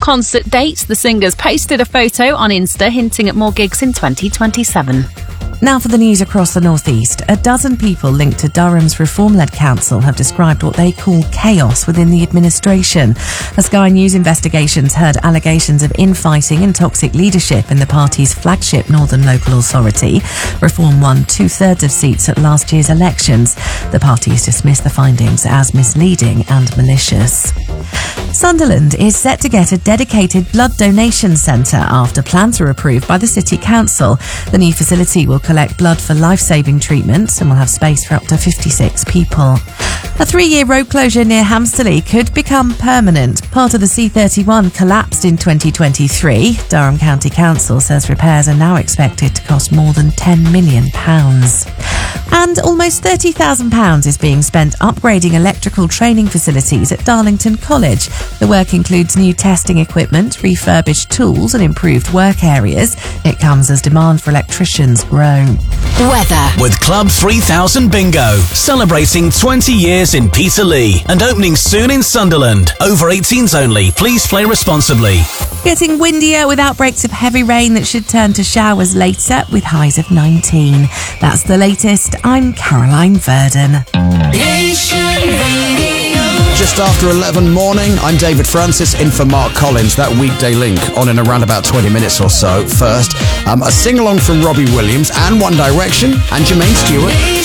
concert dates. The singers posted a photo on Insta hinting at more gigs in 2027. Now for the news across the northeast. A dozen people linked to Durham's reform-led council have described what they call chaos within the administration. A Sky News investigations heard allegations of infighting and toxic leadership in the party's flagship Northern Local Authority. Reform won 2/3 of seats at last year's elections. The party has dismissed the findings as misleading and malicious. Sunderland is set to get a dedicated blood donation centre after plans were approved by the City Council. The new facility will collect blood for life-saving treatments and will have space for up to 56 people. A 3-year road closure near Hamsterley could become permanent. Part of the C31 collapsed in 2023. Durham County Council says repairs are now expected to cost more than £10 million. And almost £30,000 is being spent upgrading electrical training facilities at Darlington College. The work includes new testing equipment, refurbished tools and improved work areas. It comes as demand for electricians grow. Weather. With Club 3000 Bingo, celebrating 20 years in Peterlee and opening soon in Sunderland. Over 18s only. Please play responsibly. Getting windier with outbreaks of heavy rain that should turn to showers later with highs of 19. That's the latest. I'm Caroline Verdon. Just after 11 morning, I'm David Francis in for Mark Collins. That weekday link on in around about 20 minutes or so. First, a sing-along from Robbie Williams and One Direction and Jermaine Stewart.